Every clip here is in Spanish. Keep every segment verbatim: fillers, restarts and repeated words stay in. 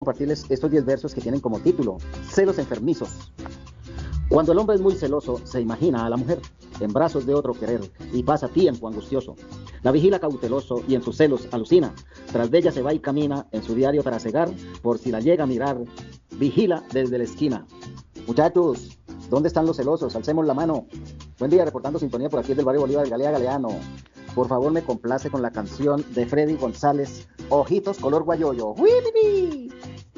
compartirles estos diez versos que tienen como título Celos enfermizos. Cuando el hombre es muy celoso, se imagina a la mujer en brazos de otro querer y pasa tiempo angustioso. La vigila cauteloso y en sus celos alucina. Tras de ella se va y camina en su diario para cegar, por si la llega a mirar, vigila desde la esquina. Muchachos, ¿dónde están los celosos? Alcemos la mano. Buen día, reportando sintonía por aquí del barrio Bolívar, Galea Galeano. Por favor, me complace con la canción de Freddy González, Ojitos color guayoyo. ¡Uy,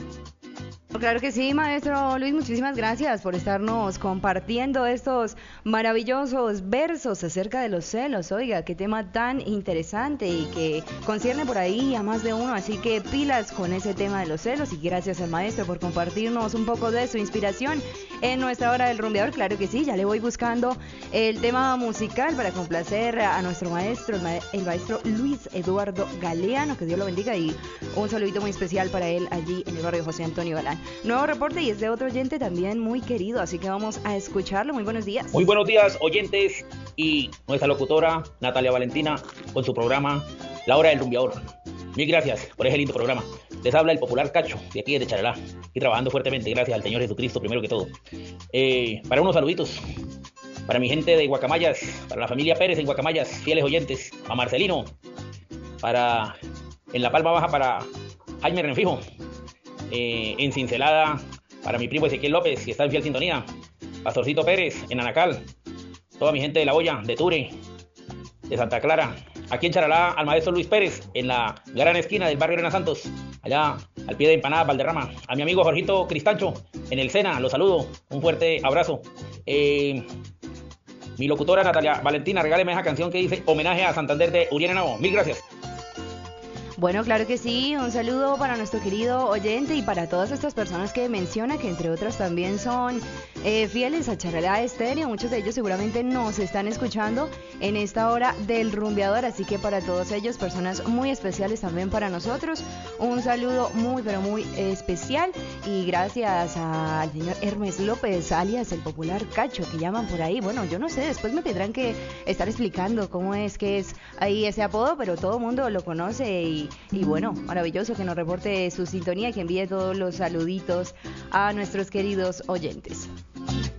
Claro que sí, maestro Luis, muchísimas gracias por estarnos compartiendo estos maravillosos versos acerca de los celos. Oiga, qué tema tan interesante y que concierne por ahí a más de uno, así que pilas con ese tema de los celos y gracias al maestro por compartirnos un poco de su inspiración en nuestra hora del rumbeador. Claro que sí, ya le voy buscando el tema musical para complacer a nuestro maestro, el, ma el maestro Luis Eduardo Galeano, que Dios lo bendiga y un saludito muy especial para él allí en el barrio José Antonio Galán. Nuevo reporte y es de otro oyente también muy querido, así que vamos a escucharlo. Muy buenos días. Muy buenos días, oyentes, y nuestra locutora Natalia Valentina con su programa La Hora del Rumbeador. Mil gracias por ese lindo programa. Les habla el popular Cacho, de aquí de Charalá, y trabajando fuertemente, gracias al Señor Jesucristo primero que todo. Eh, para unos saluditos, para mi gente de Guacamayas, para la familia Pérez en Guacamayas, fieles oyentes, a Marcelino, para en La Palma Baja para Jaime Renfijo, Eh, en Cincelada para mi primo Ezequiel López, que está en fiel sintonía, Pastorcito Pérez en Anacal, toda mi gente de La Hoya, de Ture, de Santa Clara, aquí en Charalá al maestro Luis Pérez en la gran esquina del barrio Arena Santos, allá al pie de Empanada Valderrama, a mi amigo Jorgito Cristancho en el Sena, los saludo, un fuerte abrazo. eh, mi locutora Natalia Valentina, regáleme esa canción que dice homenaje a Santander de Uriel Henao. Mil gracias. Bueno, claro que sí, un saludo para nuestro querido oyente y para todas estas personas que menciona, que entre otras también son eh, fieles a Charalá Estéreo. Muchos de ellos seguramente nos están escuchando en esta hora del rumbeador, así que para todos ellos, personas muy especiales también para nosotros, un saludo muy pero muy especial y gracias al señor Hermes López, alias el popular Cacho, que llaman por ahí. Bueno, yo no sé, después me tendrán que estar explicando cómo es que es ahí ese apodo, pero todo el mundo lo conoce y Y bueno, maravilloso que nos reporte su sintonía, que envíe todos los saluditos a nuestros queridos oyentes.